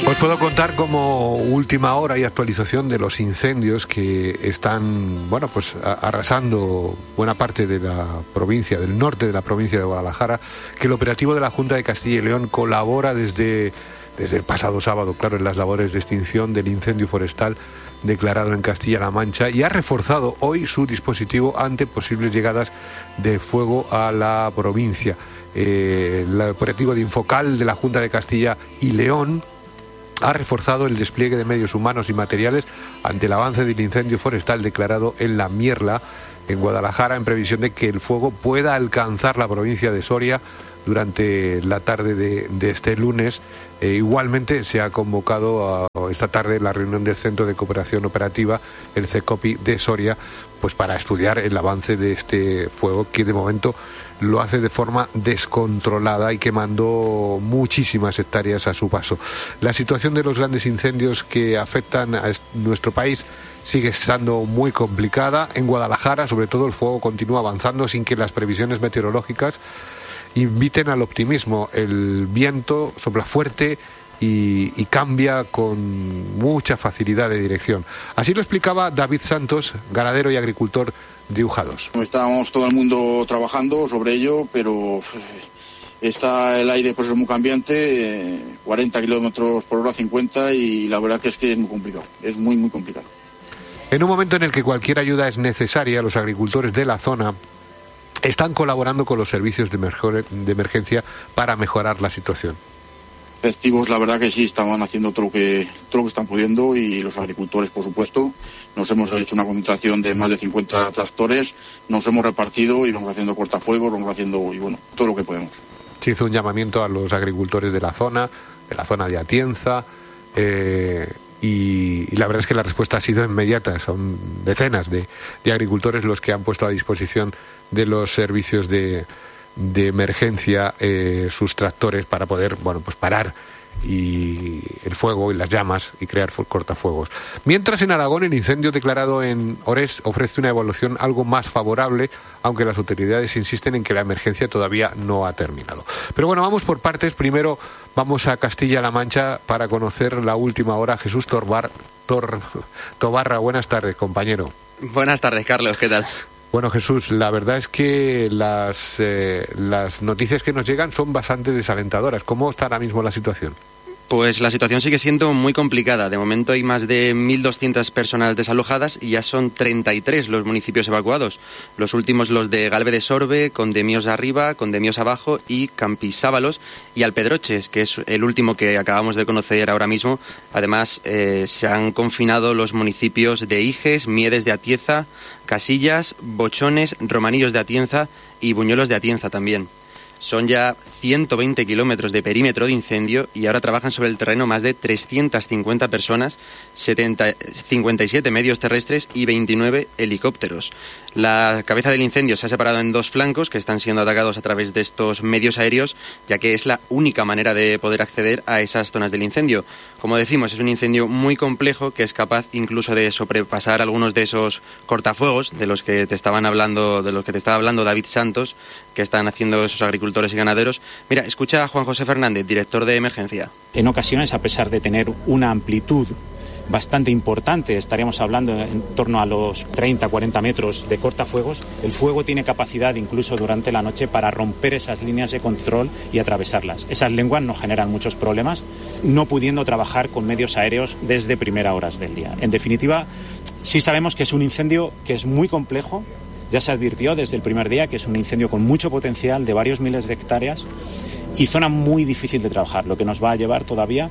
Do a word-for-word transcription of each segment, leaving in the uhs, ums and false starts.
Os puedo contar como última hora y actualización de los incendios que están, bueno, pues arrasando buena parte de la provincia, del norte de la provincia de Guadalajara, que el operativo de la Junta de Castilla y León colabora desde, desde el pasado sábado, claro, en las labores de extinción del incendio forestal declarado en Castilla-La Mancha, y ha reforzado hoy su dispositivo ante posibles llegadas de fuego a la provincia. Eh, el operativo de Infocal de la Junta de Castilla y León ha reforzado el despliegue de medios humanos y materiales ante el avance del incendio forestal declarado en La Mierla, en Guadalajara, en previsión de que el fuego pueda alcanzar la provincia de Soria durante la tarde de, de este lunes. Eh, igualmente se ha convocado a, esta tarde la reunión del Centro de Cooperación Operativa, el CECOPI de Soria, pues para estudiar el avance de este fuego, que de momento lo hace de forma descontrolada y quemando muchísimas hectáreas a su paso. La situación de los grandes incendios que afectan a nuestro país sigue estando muy complicada. En Guadalajara, sobre todo, el fuego continúa avanzando sin que las previsiones meteorológicas inviten al optimismo. El viento sopla fuerte y, y cambia con mucha facilidad de dirección. Así lo explicaba David Santos, ganadero y agricultor de Ujados. Estábamos todo el mundo trabajando sobre ello, pero está el aire pues es muy cambiante, cuarenta kilómetros por hora, cincuenta, y la verdad que es que es muy complicado, es muy muy complicado. En un momento en el que cualquier ayuda es necesaria, los agricultores de la zona están colaborando con los servicios de, emerg- de emergencia para mejorar la situación. Festivos, la verdad que sí, estaban haciendo todo lo que todo lo que están pudiendo, y los agricultores, por supuesto. Nos hemos hecho una concentración de más de cincuenta tractores, nos hemos repartido y vamos haciendo cortafuegos, vamos haciendo, y bueno, todo lo que podemos. Se hizo un llamamiento a los agricultores de la zona, de la zona de Atienza, eh, y, y la verdad es que la respuesta ha sido inmediata. Son decenas de, de agricultores los que han puesto a disposición de los servicios de, de emergencia eh, sus tractores para poder, bueno, pues parar y el fuego y las llamas y crear cortafuegos. Mientras, en Aragón, el incendio declarado en Orés ofrece una evolución algo más favorable, aunque las autoridades insisten en que la emergencia todavía no ha terminado. Pero bueno, vamos por partes. Primero vamos a Castilla-La Mancha para conocer la última hora. Jesús Torbar, Tor, Tobarra, buenas tardes, compañero. Buenas tardes, Carlos, ¿qué tal? Bueno, Jesús, la verdad es que las, eh, las noticias que nos llegan son bastante desalentadoras. ¿Cómo está ahora mismo la situación? Pues la situación sigue siendo muy complicada. De momento hay más de mil doscientas personas desalojadas y ya son treinta y tres los municipios evacuados. Los últimos los de Galve de Sorbe, Condemíos arriba, Condemíos abajo y Campisábalos y Alpedroches, que es el último que acabamos de conocer ahora mismo. Además, eh, se han confinado los municipios de Iges, Miedes de Atienza, Casillas, Bochones, Romanillos de Atienza y Buñuelos de Atienza también. Son ya ciento veinte kilómetros de perímetro de incendio y ahora trabajan sobre el terreno más de trescientas cincuenta personas, setenta, cincuenta y siete medios terrestres y veintinueve helicópteros. La cabeza del incendio se ha separado en dos flancos que están siendo atacados a través de estos medios aéreos, ya que es la única manera de poder acceder a esas zonas del incendio. Como decimos, es un incendio muy complejo que es capaz incluso de sobrepasar algunos de esos cortafuegos de los que te estaban hablando, de los que te estaba hablando David Santos, que están haciendo esos agricultores y ganaderos. Mira, escucha a Juan José Fernández, director de emergencia. En ocasiones, a pesar de tener una amplitud bastante importante, estaríamos hablando en torno a los treinta a cuarenta metros de cortafuegos, el fuego tiene capacidad incluso durante la noche para romper esas líneas de control y atravesarlas. Esas lenguas nos generan muchos problemas, no pudiendo trabajar con medios aéreos desde primeras horas del día. En definitiva, sí sabemos que es un incendio que es muy complejo. Ya se advirtió desde el primer día que es un incendio con mucho potencial de varios miles de hectáreas y zona muy difícil de trabajar, lo que nos va a llevar todavía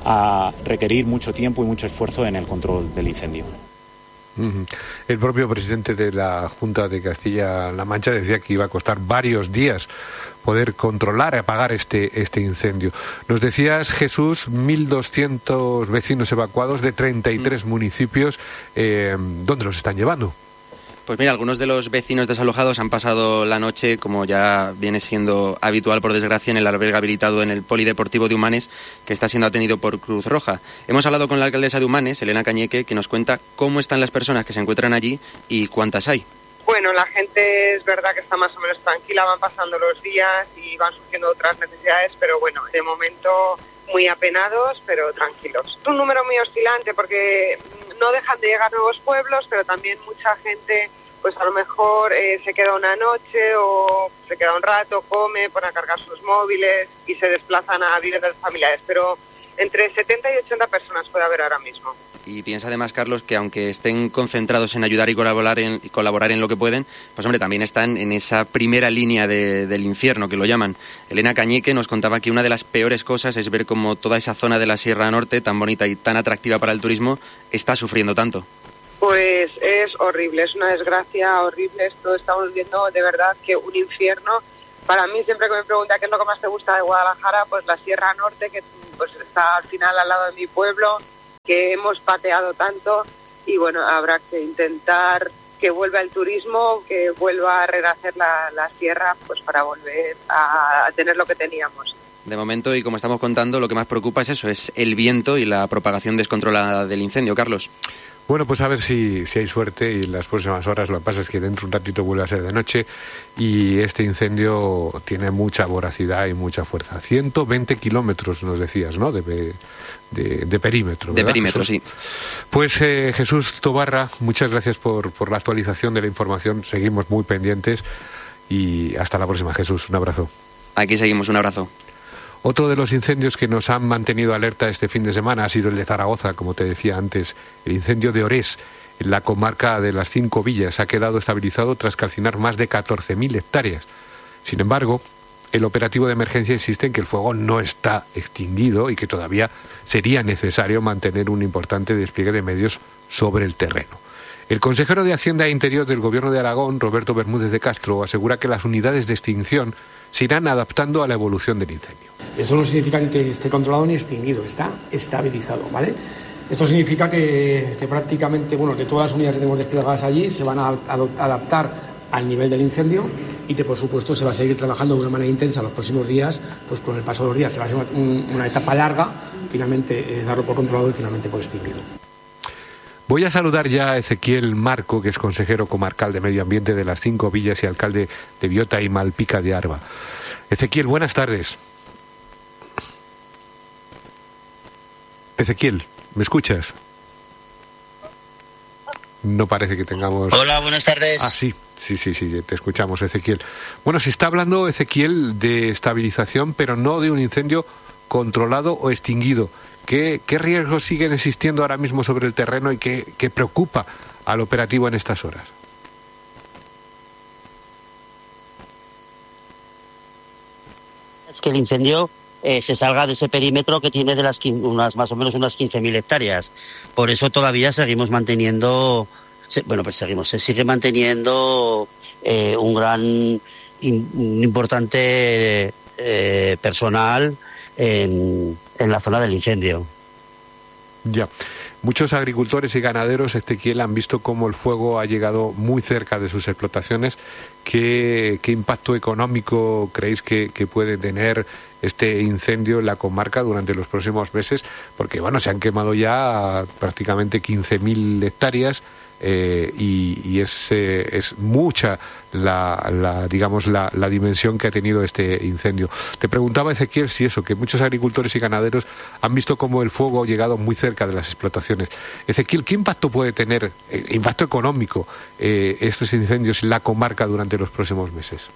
a requerir mucho tiempo y mucho esfuerzo en el control del incendio. Uh-huh. El propio presidente de la Junta de Castilla-La Mancha decía que iba a costar varios días poder controlar y apagar este, este incendio. Nos decías, Jesús, mil doscientos vecinos evacuados de treinta y tres uh-huh. municipios. Eh, ¿Dónde los están llevando? Pues mira, algunos de los vecinos desalojados han pasado la noche, como ya viene siendo habitual por desgracia, en el albergue habilitado en el Polideportivo de Humanes, que está siendo atendido por Cruz Roja. Hemos hablado con la alcaldesa de Humanes, Elena Cañeque, que nos cuenta cómo están las personas que se encuentran allí y cuántas hay. Bueno, la gente es verdad que está más o menos tranquila, van pasando los días y van surgiendo otras necesidades, pero bueno, de momento muy apenados, pero tranquilos. Es un número muy oscilante porque no dejan de llegar nuevos pueblos, pero también mucha gente, pues a lo mejor eh, se queda una noche o se queda un rato, come, pone a cargar sus móviles y se desplazan a viviendas familiares. Pero entre setenta y ochenta personas puede haber ahora mismo. Y piensa además, Carlos, que aunque estén concentrados en ayudar y colaborar en, y colaborar en lo que pueden, pues hombre, también están en esa primera línea de, del infierno, que lo llaman. Elena Cañique nos contaba que una de las peores cosas es ver cómo toda esa zona de la Sierra Norte, tan bonita y tan atractiva para el turismo, está sufriendo tanto. Pues es horrible, es una desgracia horrible. Esto estamos viendo de verdad que un infierno. Para mí, siempre que me pregunta qué es lo que más te gusta de Guadalajara, pues la Sierra Norte, que pues está al final al lado de mi pueblo, que hemos pateado tanto, y bueno, habrá que intentar que vuelva el turismo, que vuelva a renacer la, la sierra, pues para volver a, a tener lo que teníamos. De momento, y como estamos contando, lo que más preocupa es eso, es el viento y la propagación descontrolada del incendio, Carlos. Bueno, pues a ver si, si hay suerte y en las próximas horas. Lo que pasa es que dentro de un ratito vuelve a ser de noche y este incendio tiene mucha voracidad y mucha fuerza. ciento veinte kilómetros, nos decías, ¿no? De, de, de perímetro, ¿verdad, de perímetro, Jesús? Sí. Pues eh, Jesús Tobarra, muchas gracias por, por la actualización de la información. Seguimos muy pendientes y hasta la próxima, Jesús. Un abrazo. Aquí seguimos, un abrazo. Otro de los incendios que nos han mantenido alerta este fin de semana ha sido el de Zaragoza, como te decía antes. El incendio de Orés, en la comarca de las Cinco Villas, ha quedado estabilizado tras calcinar más de catorce mil hectáreas. Sin embargo, el operativo de emergencia insiste en que el fuego no está extinguido y que todavía sería necesario mantener un importante despliegue de medios sobre el terreno. El consejero de Hacienda e Interior del Gobierno de Aragón, Roberto Bermúdez de Castro, asegura que las unidades de extinción se irán adaptando a la evolución del incendio. Eso no significa ni que esté controlado ni extinguido, está estabilizado, ¿vale? Esto significa que, que prácticamente, bueno, que todas las unidades que tenemos desplegadas allí se van a adaptar al nivel del incendio y que, por supuesto, se va a seguir trabajando de una manera intensa los próximos días, pues con el paso de los días, que va a ser una, una etapa larga, finalmente eh, darlo por controlado y finalmente por extinguido. Voy a saludar ya a Ezequiel Marco, que es consejero comarcal de Medio Ambiente de las Cinco Villas y alcalde de Biota y Malpica de Arba. Ezequiel, buenas tardes. Ezequiel, ¿me escuchas? No parece que tengamos... Hola, buenas tardes. Ah, sí, sí, sí, sí, te escuchamos, Ezequiel. Bueno, se está hablando, Ezequiel, de estabilización, pero no de un incendio controlado o extinguido. ¿Qué, qué riesgos siguen existiendo ahora mismo sobre el terreno y qué, qué preocupa al operativo en estas horas? Es que el incendio eh, se salga de ese perímetro que tiene de las unas más o menos unas quince mil hectáreas. Por eso todavía seguimos manteniendo, se, bueno, pues seguimos, se sigue manteniendo eh, un gran, in, un importante eh, personal en, en la zona del incendio. Ya. Muchos agricultores y ganaderos, Ezequiel, han visto cómo el fuego ha llegado muy cerca de sus explotaciones. ¿Qué, qué impacto económico creéis que, que puede tener este incendio en la comarca durante los próximos meses? Porque, bueno, se han quemado ya prácticamente quince mil hectáreas eh, y, y es, eh, es mucha la, la digamos, la, la dimensión que ha tenido este incendio. Te preguntaba, Ezequiel, si eso, que muchos agricultores y ganaderos han visto cómo el fuego ha llegado muy cerca de las explotaciones. Ezequiel, ¿qué impacto puede tener, eh, impacto económico, eh, estos incendios en la comarca durante los próximos meses?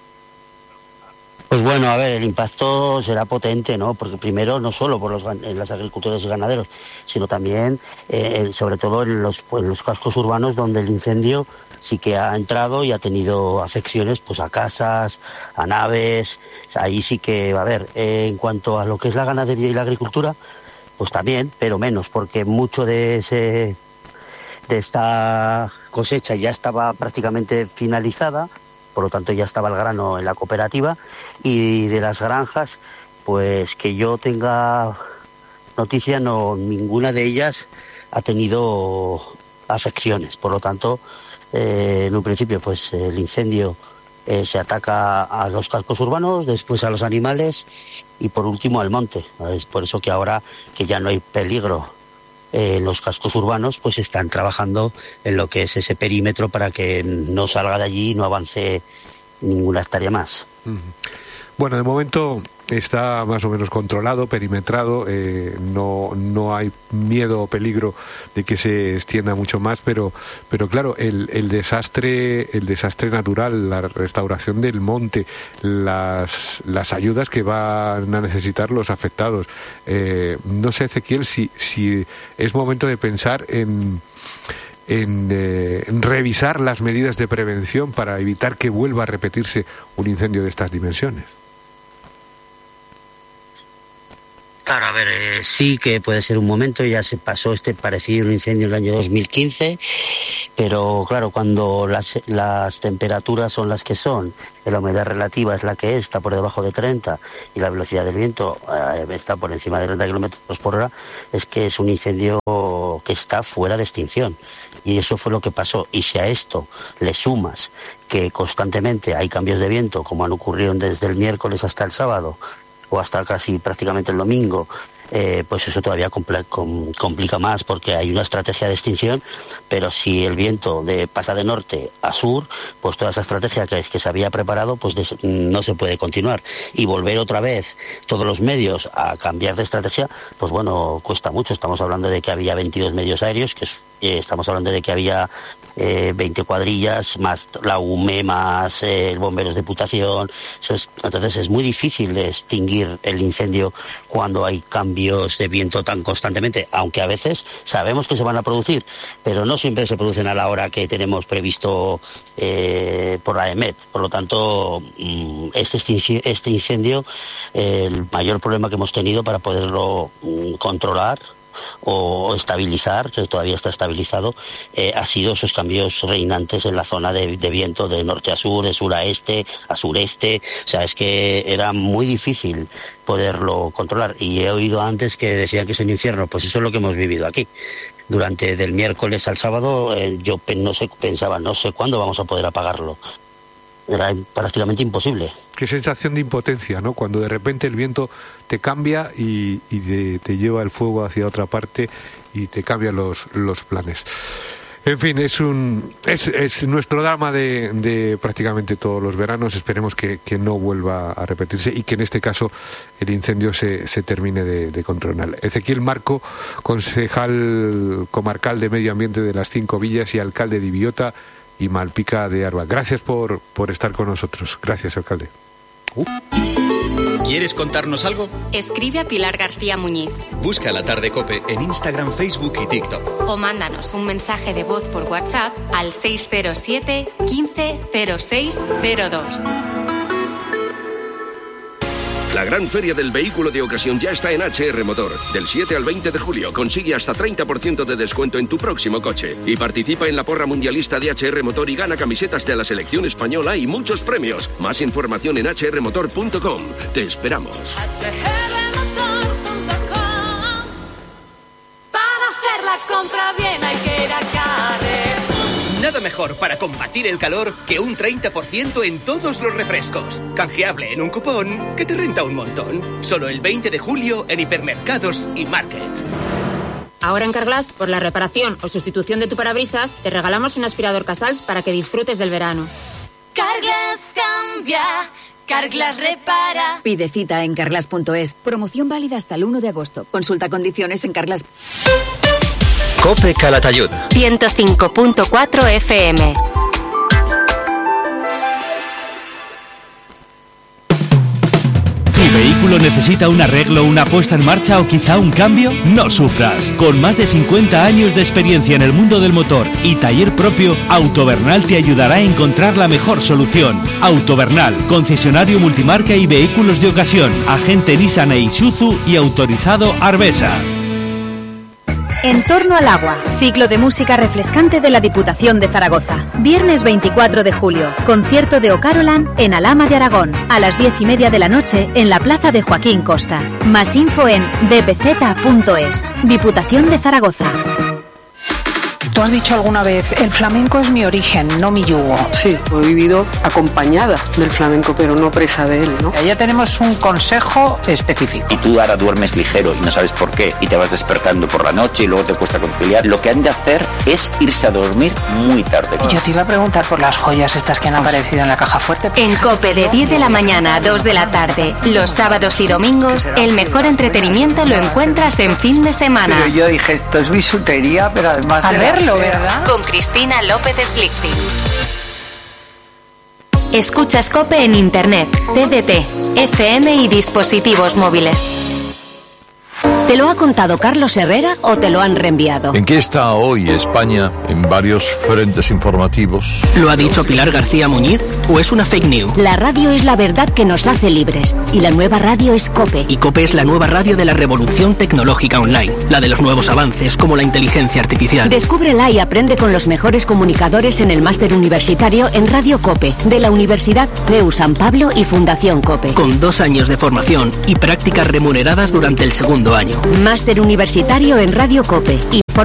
Pues bueno, a ver, el impacto será potente, ¿no? Porque primero, no solo por los, los agricultores y ganaderos, sino también, eh, sobre todo en los, pues, los cascos urbanos, donde el incendio sí que ha entrado y ha tenido afecciones pues a casas, a naves. Ahí sí que, a ver, eh, en cuanto a lo que es la ganadería y la agricultura, pues también, pero menos, porque mucho de ese de esta cosecha ya estaba prácticamente finalizada. Por lo tanto ya estaba el grano en la cooperativa, y de las granjas, pues que yo tenga noticia, no, ninguna de ellas ha tenido afecciones. Por lo tanto, eh, en un principio pues el incendio eh, se ataca a los cascos urbanos, después a los animales y por último al monte. Es por eso que ahora que ya no hay peligro en los cascos urbanos, pues están trabajando en lo que es ese perímetro para que no salga de allí y no avance ninguna hectárea más. Bueno, de momento está más o menos controlado, perimetrado, eh, no, no hay miedo o peligro de que se extienda mucho más, pero, pero claro, el, el desastre, el desastre natural, la restauración del monte, las, las ayudas que van a necesitar los afectados. Eh, no sé, Ezequiel, si, si es momento de pensar en En, eh, en revisar las medidas de prevención para evitar que vuelva a repetirse un incendio de estas dimensiones. Claro, a ver, eh, sí que puede ser un momento, ya se pasó este parecido incendio en el año dos mil quince, pero claro, cuando las, las temperaturas son las que son, la humedad relativa es la que es, está por debajo de treinta y la velocidad del viento eh, está por encima de treinta kilómetros por hora, es que es un incendio que está fuera de extinción. Y eso fue lo que pasó. Y si a esto le sumas que constantemente hay cambios de viento, como han ocurrido desde el miércoles hasta el sábado, o hasta casi prácticamente el domingo, eh, pues eso todavía compl- com- complica más, porque hay una estrategia de extinción, pero si el viento de, pasa de norte a sur, pues toda esa estrategia que, que se había preparado pues des- no se puede continuar. Y volver otra vez todos los medios a cambiar de estrategia, pues bueno, cuesta mucho. Estamos hablando de que había veintidós medios aéreos, que es, eh, estamos hablando de que había eh, veinte cuadrillas, más la U M E, más eh, bomberos de Diputación. Eso es, entonces es muy difícil de extinguir el incendio cuando hay cambios de viento tan constantemente, aunque a veces sabemos que se van a producir, pero no siempre se producen a la hora que tenemos previsto eh, por la E M E T. Por lo tanto, este, este incendio, eh, el mayor problema que hemos tenido para poderlo mm, controlar o estabilizar, que todavía está estabilizado, eh, ha sido esos cambios reinantes en la zona de, de viento de norte a sur, de sur a este, a sureste. O sea, es que era muy difícil poderlo controlar. Y he oído antes que decían que es un infierno. Pues eso es lo que hemos vivido aquí. Durante del miércoles al sábado, eh, yo no sé, pensaba, no sé cuándo vamos a poder apagarlo. Era prácticamente imposible. Qué sensación de impotencia, ¿no? Cuando de repente el viento te cambia y, y te, te lleva el fuego hacia otra parte y te cambian los, los planes. En fin, es un es, es nuestro drama de, de prácticamente todos los veranos. Esperemos que, que no vuelva a repetirse y que en este caso el incendio se, se termine de, de controlar. Ezequiel Marco, concejal comarcal de Medio Ambiente de las Cinco Villas y alcalde de Ibiota y Malpica de Arba. Gracias por, por estar con nosotros. Gracias, alcalde. Uh. ¿Quieres contarnos algo? Escribe a Pilar García Muñiz. Busca La Tarde COPE en Instagram, Facebook y TikTok. O mándanos un mensaje de voz por WhatsApp al seis cero siete, quince, cero seis cero dos. La gran feria del vehículo de ocasión ya está en H R Motor. Del siete al veinte de julio consigue hasta treinta por ciento de descuento en tu próximo coche. Y participa en la porra mundialista de H R Motor y gana camisetas de la selección española y muchos premios. Más información en h r motor punto com. Te esperamos. h r motor punto com. Para hacer la compra bien hay que ir a Carrer. Nada mejor para combatir el calor que un treinta por ciento en todos los refrescos. Canjeable en un cupón que te renta un montón. Solo el veinte de julio en hipermercados y market. Ahora en Carglass, por la reparación o sustitución de tu parabrisas, te regalamos un aspirador Casals para que disfrutes del verano. Carglass cambia, Carglass repara. Pide cita en carglass punto es. Promoción válida hasta el uno de agosto. Consulta condiciones en Carglass. COPE Calatayud. ciento cinco punto cuatro F M. ¿Tu vehículo necesita un arreglo, una puesta en marcha o quizá un cambio? No sufras. Con más de cincuenta años de experiencia en el mundo del motor y taller propio, Autovernal te ayudará a encontrar la mejor solución. Autovernal, concesionario multimarca y vehículos de ocasión, agente Nissan e Isuzu y autorizado Arbesa. En torno al agua, ciclo de música refrescante de la Diputación de Zaragoza. Viernes veinticuatro de julio, concierto de O'Carolan en Alhama de Aragón, a las diez y media de la noche en la plaza de Joaquín Costa. Más info en d p z punto es. Diputación de Zaragoza. Tú has dicho alguna vez, el flamenco es mi origen, no mi yugo. Sí, he vivido acompañada del flamenco, pero no presa de él, ¿no? Ya tenemos un consejo específico. Y tú ahora duermes ligero y no sabes por qué, y te vas despertando por la noche y luego te cuesta conciliar. Lo que han de hacer es irse a dormir muy tarde. Yo te iba a preguntar por las joyas estas que han aparecido en la caja fuerte. En COPE de diez de la mañana a dos de la tarde, los sábados y domingos, el mejor entretenimiento lo encuentras en fin de semana. Pero yo dije, esto es bisutería, pero además Al de verlo, la... ¿verdad? Con Cristina López Slichting. Escuchas COPE en Internet, T D T, F M y dispositivos móviles. ¿Te lo ha contado Carlos Herrera o te lo han reenviado? ¿En qué está hoy España en varios frentes informativos? ¿Lo ha dicho Pilar García Muñiz o es una fake news? La radio es la verdad que nos hace libres y la nueva radio es COPE. Y COPE es la nueva radio de la revolución tecnológica online, la de los nuevos avances como la inteligencia artificial. Descúbrela y aprende con los mejores comunicadores en el máster universitario en Radio COPE de la Universidad C E U San Pablo y Fundación COPE. Con dos años de formación y prácticas remuneradas durante el segundo año. Máster universitario en Radio COPE. Informa